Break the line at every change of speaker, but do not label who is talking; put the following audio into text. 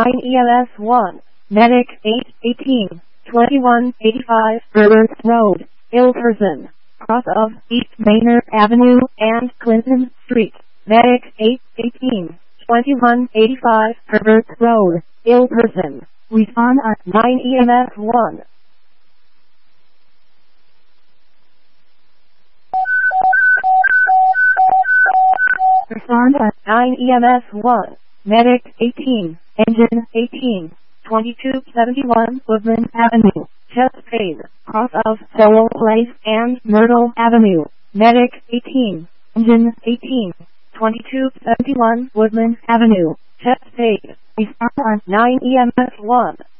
EMS 1. Medic 818, 2185 Burns Road, Ilperson, cross of East Manor Avenue and Clinton Street. Medic 818, 2185 Herbert Road, Ilperson. Respond at 9 EMS 1. Respond at 9 EMS 1. Medic 18, Engine 18, 2271 Woodland Avenue, Chesapeake, cross of Sowell Place and Myrtle Avenue. Medic 18, Engine 18, 2271 Woodland Avenue, Chesapeake. Respond at 9 EMS 1.